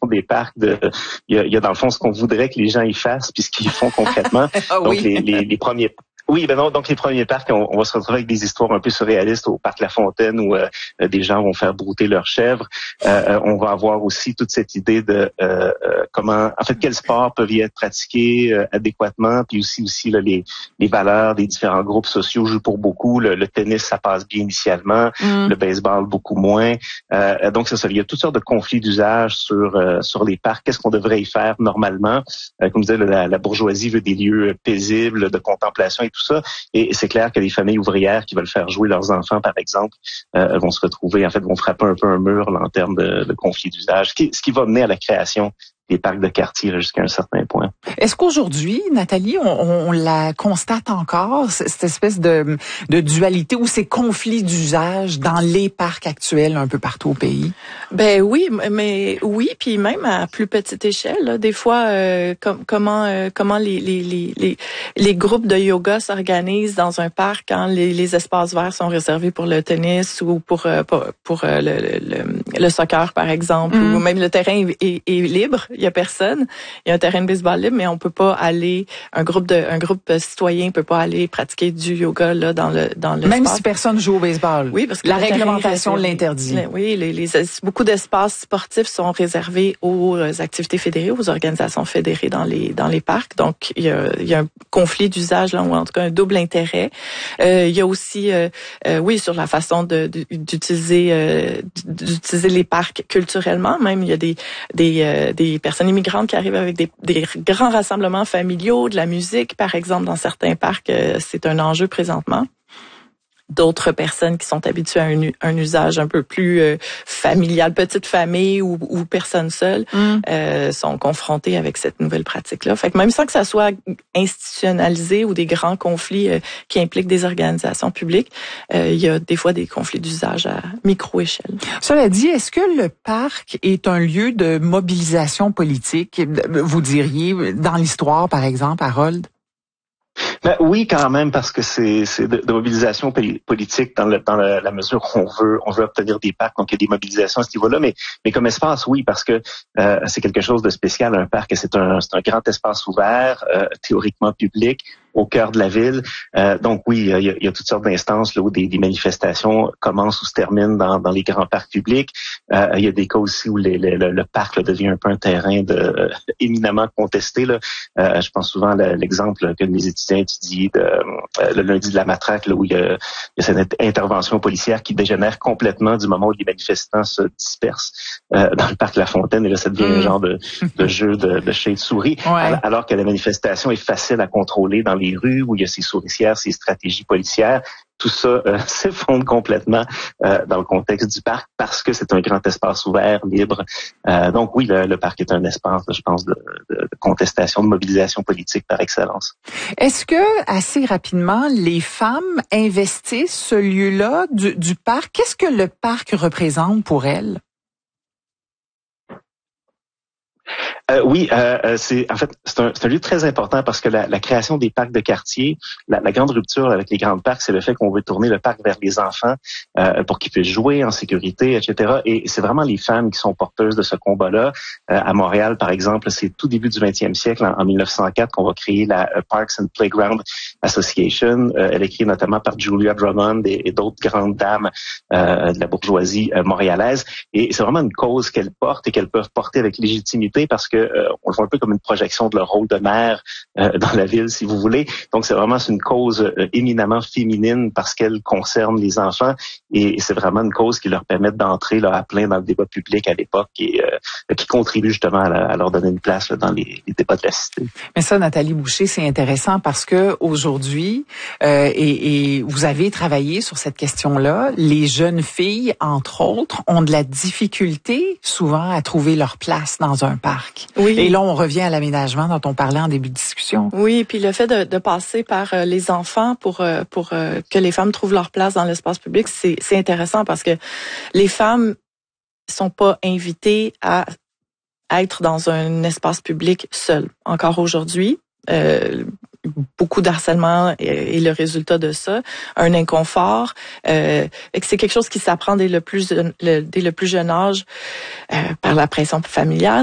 des parcs, il y a dans le fond ce qu'on voudrait que les gens y fassent puis ce qu'ils font concrètement. Ah, donc oui. les premiers. Oui, ben non, donc les premiers parcs, on va se retrouver avec des histoires un peu surréalistes au parc La Fontaine où des gens vont faire brouter leurs chèvres. On va avoir aussi toute cette idée de comment, en fait, quels sports peuvent y être pratiqués adéquatement, puis aussi là, les valeurs des différents groupes sociaux jouent pour beaucoup. Le tennis, ça passe bien initialement, le baseball beaucoup moins. Donc c'est ça, il y a toutes sortes de conflits d'usage sur les parcs. Qu'est-ce qu'on devrait y faire normalement? Comme je disais, la bourgeoisie veut des lieux paisibles de contemplation et tout ça. Et c'est clair que les familles ouvrières qui veulent faire jouer leurs enfants, par exemple, vont se retrouver, en fait, vont frapper un peu un mur là, en termes de conflit d'usage, ce qui va mener à la création des parcs de quartier là, jusqu'à un certain point. Est-ce qu'aujourd'hui, Nathalie, on la constate encore, cette espèce de dualité ou ces conflits d'usage dans les parcs actuels un peu partout au pays? Ben oui, mais oui, puis même à plus petite échelle, là, des fois, comment les groupes de yoga s'organisent dans un parc quand les espaces verts sont réservés pour le tennis ou pour le soccer, par exemple, ou même le terrain est libre. Il y a personne. Il y a un terrain de baseball libre, mais on peut pas aller. Un groupe citoyen peut pas aller pratiquer du yoga là dans l'espace. Même si personne joue au baseball. Oui, parce que la réglementation l'interdit. Oui, beaucoup d'espaces sportifs sont réservés aux activités fédérées, aux organisations fédérées dans les parcs. Donc il y a un conflit d'usage là, ou en tout cas un double intérêt. Il y a aussi oui sur la façon d'utiliser les parcs culturellement. Même il y a des personnes immigrantes qui arrivent avec des grands rassemblements familiaux, de la musique, par exemple, dans certains parcs, c'est un enjeu présentement. D'autres personnes qui sont habituées à un usage un peu plus familial, petite famille ou personnes seules, sont confrontées avec cette nouvelle pratique-là. Fait que même sans que ça soit institutionnalisé ou des grands conflits qui impliquent des organisations publiques, il y a des fois des conflits d'usage à micro-échelle. Cela dit, est-ce que le parc est un lieu de mobilisation politique, vous diriez, dans l'histoire, par exemple, Harold? Ben oui, quand même, parce que c'est de mobilisation politique dans la mesure où on veut obtenir des parcs, donc il y a des mobilisations à ce niveau-là, mais comme espace, oui, parce que c'est quelque chose de spécial, un parc, c'est un grand espace ouvert, théoriquement public, au cœur de la ville. Donc oui, il y a toutes sortes d'instances là, où des manifestations commencent ou se terminent dans les grands parcs publics. Il y a des cas aussi où le parc là, devient un peu un terrain éminemment contesté. Là. Je pense souvent à l'exemple que mes étudiants étudient le lundi de la matraque, là, où il y a cette intervention policière qui dégénère complètement du moment où les manifestants se dispersent dans le parc La Fontaine. Et là, ça devient un genre de jeu de chat et de souris, alors que la manifestation est facile à contrôler dans les rues où il y a ces souricières, ces stratégies policières. Tout ça s'effondre complètement dans le contexte du parc parce que c'est un grand espace ouvert, libre. Donc oui, le parc est un espace, je pense, de contestation, de mobilisation politique par excellence. Est-ce que, assez rapidement, les femmes investissent ce lieu-là du parc? Qu'est-ce que le parc représente pour elles? Oui, c'est un lieu très important parce que la création des parcs de quartier, la grande rupture avec les grands parcs, c'est le fait qu'on veut tourner le parc vers les enfants pour qu'ils puissent jouer en sécurité, etc. Et c'est vraiment les femmes qui sont porteuses de ce combat-là. À Montréal, par exemple, c'est tout début du 20e siècle, en 1904, qu'on va créer la Parks and Playground Association. Elle est créée notamment par Julia Drummond et d'autres grandes dames de la bourgeoisie montréalaise. Et c'est vraiment une cause qu'elles portent et qu'elles peuvent porter avec légitimité parce que on le voit un peu comme une projection de leur rôle de mère dans la ville, si vous voulez. Donc, c'est une cause éminemment féminine parce qu'elle concerne les enfants et c'est vraiment une cause qui leur permet d'entrer là, à plein dans le débat public à l'époque et qui contribue justement à leur donner une place là, dans les débats de la cité. Mais ça, Nathalie Boucher, c'est intéressant parce que aujourd'hui, et vous avez travaillé sur cette question-là, les jeunes filles, entre autres, ont de la difficulté souvent à trouver leur place dans un parc. Oui. Et là, on revient à l'aménagement dont on parlait en début de discussion. Oui, puis le fait de passer par les enfants pour que les femmes trouvent leur place dans l'espace public, c'est intéressant parce que les femmes sont pas invitées à être dans un espace public seules. Encore aujourd'hui, beaucoup d'harcèlement est le résultat de ça, un inconfort, et que c'est quelque chose qui s'apprend dès le plus jeune âge par la pression familiale.